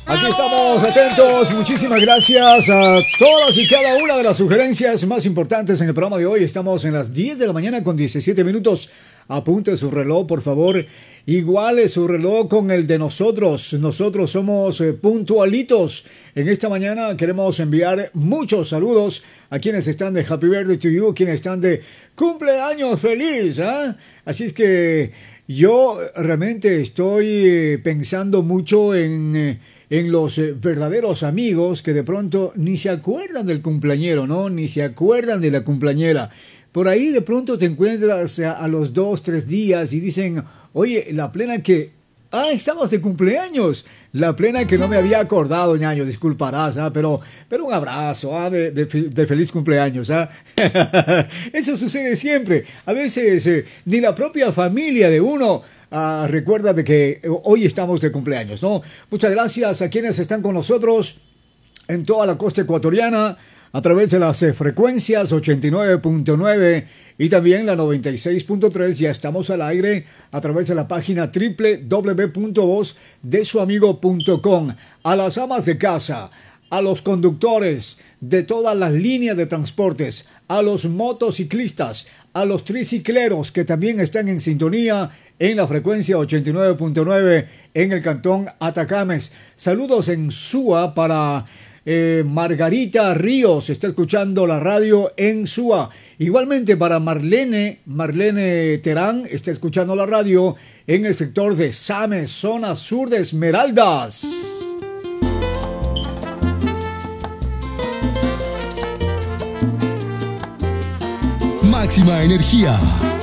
Aquí estamos atentos, muchísimas gracias a todas y cada una de las sugerencias más importantes en el programa de hoy. Estamos en las 10 de la mañana con 17 minutos. Apunte su reloj, por favor. Iguale su reloj con el de nosotros. Nosotros somos puntualitos. En esta mañana queremos enviar muchos saludos a quienes están de Happy Birthday to You, quienes están de cumpleaños feliz. Así es que yo realmente estoy pensando mucho en los verdaderos amigos que de pronto ni se acuerdan del cumpleañero, ¿no? Ni se acuerdan de la cumpleañera. Por ahí de pronto te encuentras a los 2, 3 días y dicen, oye, la plena que... estabas de cumpleaños. La plena que no me había acordado, ñaño, disculparás, pero un abrazo, de feliz cumpleaños, Eso sucede siempre. A veces ni la propia familia de uno recuerda de que hoy estamos de cumpleaños, ¿no? Muchas gracias a quienes están con nosotros en toda la costa ecuatoriana, a través de las frecuencias 89.9 y también la 96.3. Ya estamos al aire a través de la página www.vozdesuamigo.com. A las amas de casa, a los conductores de todas las líneas de transportes, a los motociclistas, a los tricicleros que también están en sintonía en la frecuencia 89.9 en el cantón Atacames. Saludos en Sua para... Margarita Ríos está escuchando la radio en Sua. Igualmente para Marlene Terán está escuchando la radio en el sector de Same, zona sur de Esmeraldas. Máxima energía.